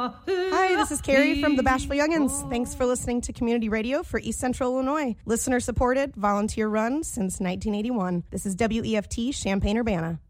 Hi, this is Carrie from the Bashful Youngins. Thanks for listening to Community Radio for East Central Illinois. Listener-supported, volunteer-run since 1981. This is WEFT Champaign-Urbana.